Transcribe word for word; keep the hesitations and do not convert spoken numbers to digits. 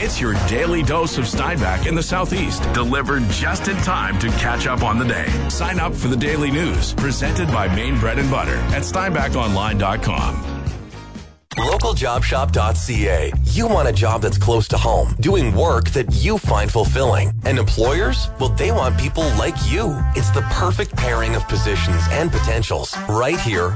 It's your daily dose of Steinbach in the Southeast, delivered just in time to catch up on the day. Sign up for the daily news, presented by Maine Bread and Butter at steinbach online dot com. local job shop dot c a. You want a job that's close to home, doing work that you find fulfilling. And employers? Well, they want people like you. It's the perfect pairing of positions and potentials right here